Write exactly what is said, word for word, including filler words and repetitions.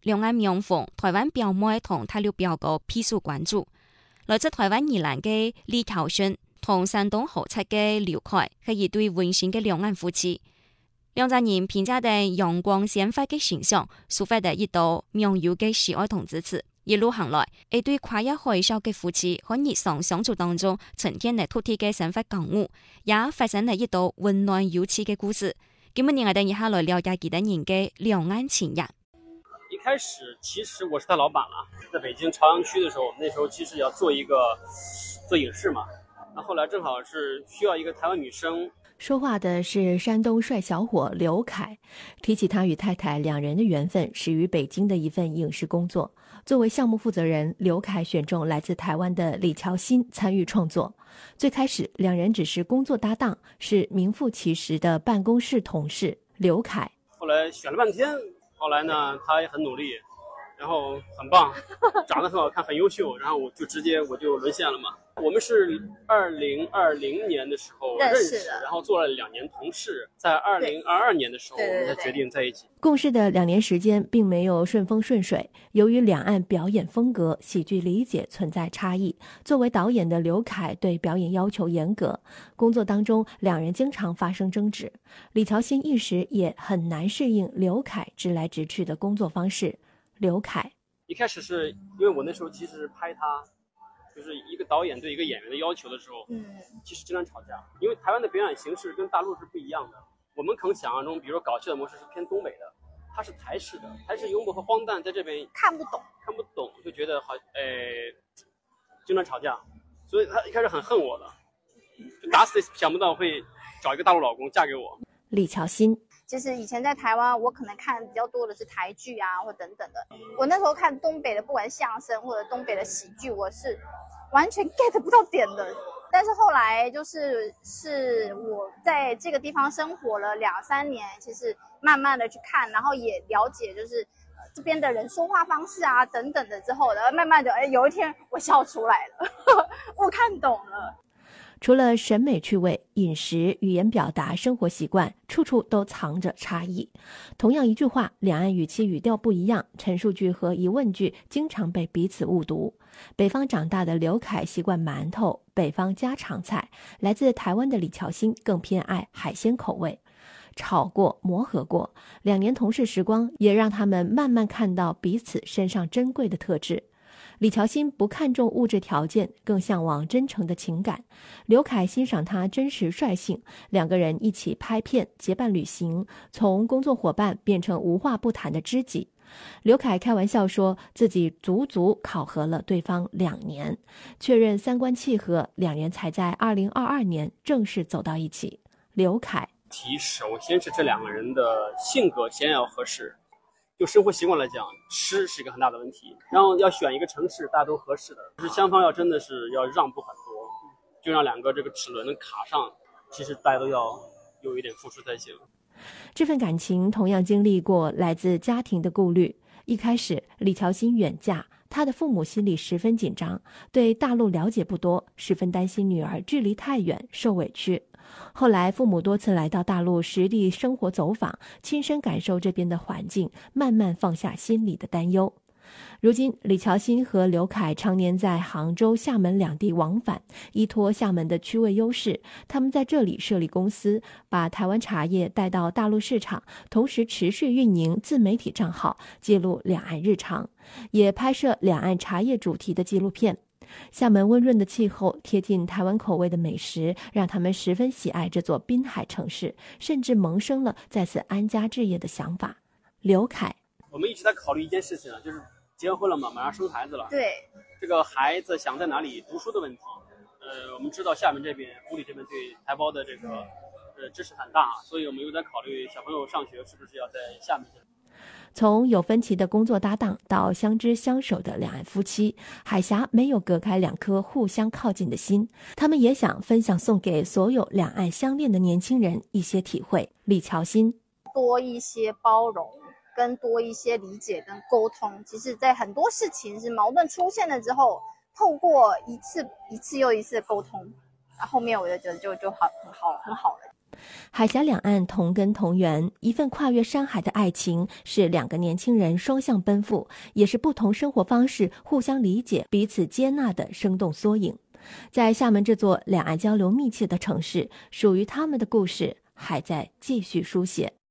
两岸명逢台灣表妹同大陸表哥披數關注。來自台灣宜蘭嘅李巧勳同山東豪策嘅劉凱係一對溫馨嘅兩岸夫妻。兩個人評價嘅陽光鮮發嘅形象，抒發得一道綿柔嘅喜愛同支持。一路行來，一對跨越海嘯嘅夫妻喺日常相處當中，呈現嚟突出嘅生活感悟，也發生了一道溫暖有趣嘅故事。今日我哋一下來了解幾多人嘅兩岸情誼。 一開始其實我是他老闆了，在北京朝陽區的時候，那時候其實要做一個做影視嘛，那後來正好是需要一個台灣女生。 說話的是山東帥小伙劉凱，提起他與太太兩人的緣分，始於北京的一份影視工作。作為項目負責人，劉凱選中來自台灣的李巧芯參與創作。最開始兩人只是工作搭檔，是名副其實的辦公室同事。劉凱後來選了半天，後來呢他也很努力，然後很棒，長得很好看，很優秀，然後我就直接我就淪陷了嘛。我們是二零二零年的時候認識，然後做了兩年同事，在二零二二年的時候我們才決定在一起。 共事的兩年時間並沒有順風順水，由於兩岸表演風格、喜劇理解存在差異，作為導演的劉凱對表演要求嚴格，工作當中兩人經常發生爭執。李巧芯一時也很難適應劉凱直來直去的工作方式。劉凱一開始是因為我那時候其實是拍他，就是一個導演對一個演員的要求的時候，嗯，其實經常吵架，因為台灣的表演形式跟大陸是不一樣的。我們可能想象中，比如說搞笑的模式是偏東北的，它是台式的，台式幽默和荒誕在這邊看不懂， 看不懂就覺得好，誒，經常吵架，所以他一開始很恨我的，就打死想不到會找一個大陸老公嫁給我。 李巧芯其實以前在台灣，我可能看比較多的是台劇啊，或等等的。我那時候看東北的，不管相聲或者東北的喜劇，我是完全 get 不到點的。但是後來就是是我在這個地方生活了兩三年，其實慢慢的去看，然後也了解就是這邊的人說話方式啊等等的之後，然後慢慢的，哎，有一天我笑出來了，我看懂了。 除了審美趣味、飲食、語言表達、生活習慣，處處都藏着差異。同樣一句話，兩岸語氣語調不一樣，陳述句和疑問句經常被彼此誤讀。北方長大的劉凱習慣饅頭，北方家常菜；來自台灣的李巧芯更偏愛海鮮口味。吵過，磨合過，兩年同事時光也讓他們慢慢看到彼此身上珍貴的特質。李巧芯不看重物質條件，更向往真誠的情感。劉凱欣賞他真實率性，兩個人一起拍片，結伴旅行，從工作夥伴變成無話不談的知己。劉凱開玩笑說自己足足考核了對方兩年，確認三觀契合，兩人才在二零二二年正式走到一起。劉凱提首先是這兩個人的性格先要合適。就生活習慣來講，吃是一個很大的問題。然後要選一個城市，大家都合適的，就是雙方要真的是要讓步很多，就讓兩個這個齒輪能卡上。其實大家都要有一點付出才行。 這份感情同樣經歷過來自家庭的顧慮。一開始，李巧芯遠嫁，她的父母心裡十分緊張，對大陸了解不多，十分擔心女兒距離太遠，受委屈。後來父母多次來到大陸實地生活走訪，親身感受這邊的環境，慢慢放下心裡的擔憂。如今李巧芯和劉凱常年在杭州、廈門兩地往返，依託廈門的區位優勢，他們在這裡設立公司，把台灣茶葉帶到大陸市場，同時持續運營自媒體賬號，記錄兩岸日常，也拍攝兩岸茶葉主題的紀錄片。廈門溫潤的氣候，貼近台灣口味的美食，讓他們十分喜愛這座濱海城市，甚至萌生了在此安家置業的想法。劉凱， 我們一直在考慮一件事情，就是結婚了嘛，馬上生孩子了。 對， 這個孩子想在哪裡讀書的問題。呃，我們知道廈門這邊、湖裡這邊對台胞的這個呃支持很大，所以我們又在考慮小朋友上學是不是要在廈門這邊。 從有分歧的工作搭檔到相知相守的兩岸夫妻，海峽沒有隔開兩顆互相靠近的心。他們也想分享送給所有兩岸相戀的年輕人一些體會。李巧芯， 多一些包容，跟多一些理解跟溝通。其實在很多事情是矛盾出現了之後，透過一次一次又一次的溝通，後面我就覺得就就好很好很好了。 海峡两岸同根同源，一份跨越山海的爱情，是两个年轻人双向奔赴，也是不同生活方式互相理解、彼此接纳的生动缩影。在厦门这座两岸交流密切的城市，属于他们的故事还在继续书写。